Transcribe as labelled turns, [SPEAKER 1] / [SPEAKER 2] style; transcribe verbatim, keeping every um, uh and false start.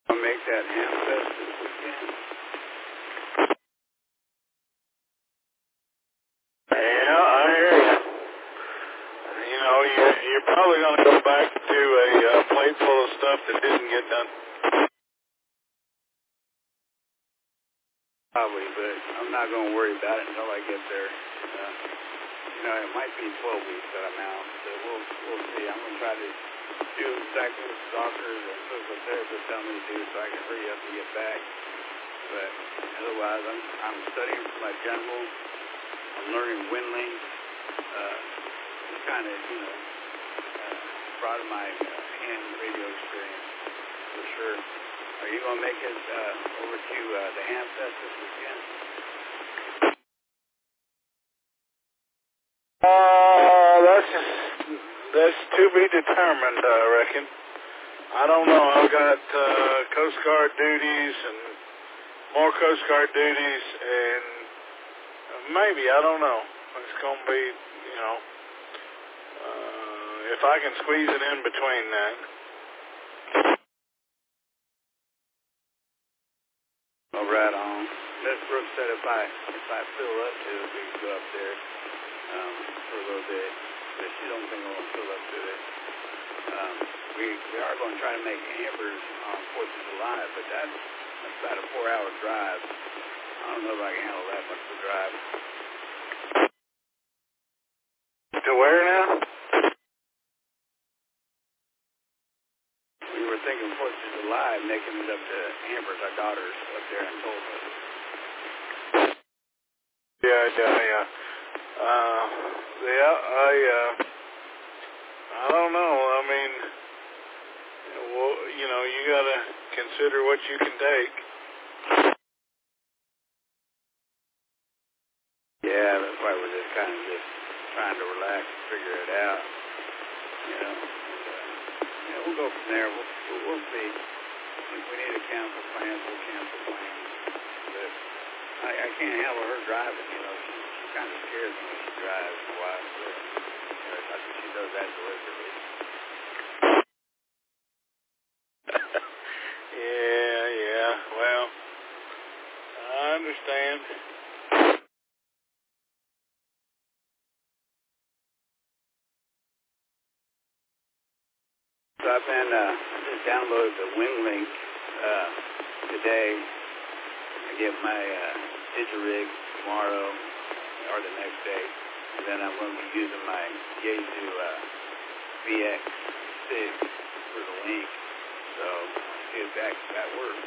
[SPEAKER 1] I'll make that handset this weekend. Yeah, I hear you. You know, you, you're probably going to go back to a uh, plate full of stuff that didn't get done. Probably, but I'm not going to worry about it until I get there. Uh, you know, it might be twelve weeks that I'm out, so we'll we'll see. I'm going to try to do exactly what the doctors and physical therapists tell me to do, so I can hurry up and get back. But otherwise, I'm I'm studying for my general. I'm learning windling. Uh, it's kind of you know uh, brought my uh, hand radio experience for sure. Are you going to make it uh, over to uh, the ham fest this weekend? Uh, that's just, that's to be determined, I reckon. I don't know. I've got uh, Coast Guard duties and more Coast Guard duties, and maybe, I don't know. It's going to be, you know, uh, if I can squeeze it in between that. Oh, right on. Miss Brooks said if I if I fill up to it, we can go up there um, for a little bit. But she don't think I'm going to fill up to it. Um, we we are going to try to make hampers on fourth of July, but that's, that's about a four-hour drive. I don't know if I can handle that much of a drive. To where now? We were thinking fourth of July, making it up to Amber's, our daughter's up there in Tulsa. Yeah, yeah, yeah. Uh, yeah, I, uh, I don't know. I mean, well, you know, you gotta consider what you can take. Yeah, that's why we're just kind of just trying to relax and figure it out. You know, and, uh, yeah, we'll go from there. We'll, we'll, we'll see. If we need to cancel plans, we'll cancel plans. But I, I can't handle her driving. You know, she, she kind of scares me when she drives. My wife, so, you know, I think she does that deliberately. Yeah, yeah. Well, I understand. So I've been uh, just downloaded the WinLink uh, today. I get my uh, DigiRig tomorrow or the next day, and then I'm going to be using my Yaesu uh, V X six for the link. So see if that that works.